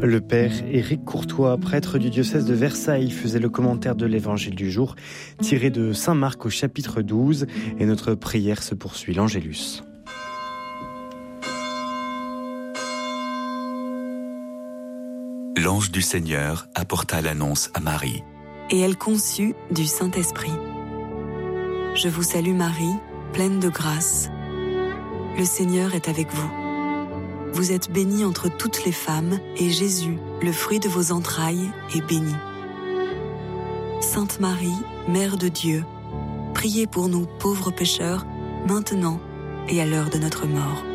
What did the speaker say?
Le père Éric Courtois, prêtre du diocèse de Versailles, faisait le commentaire de l'évangile du jour, tiré de Saint Marc au chapitre 12, et notre prière se poursuit, l'Angélus. L'ange du Seigneur apporta l'annonce à Marie. Et elle conçut du Saint-Esprit. Je vous salue Marie, pleine de grâce. Le Seigneur est avec vous. Vous êtes bénie entre toutes les femmes, et Jésus, le fruit de vos entrailles, est béni. Sainte Marie, Mère de Dieu, priez pour nous pauvres pécheurs, maintenant et à l'heure de notre mort.